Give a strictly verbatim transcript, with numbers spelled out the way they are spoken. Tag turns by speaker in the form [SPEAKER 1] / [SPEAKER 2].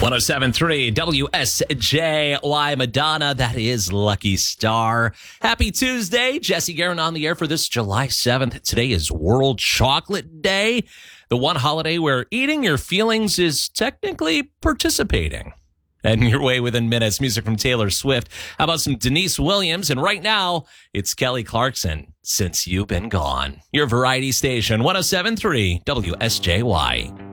[SPEAKER 1] one oh seven point three W S J Y Madonna. That is Lucky Star. Happy Tuesday. Jesse Guerin on the air for this July seventh. Today is World Chocolate Day, the one holiday where eating your feelings is technically participating. And your way within minutes. Music from Taylor Swift. How about some Denise Williams? And right now, it's Kelly Clarkson, Since You've Been Gone. Your variety station, one oh seven point three W S J Y.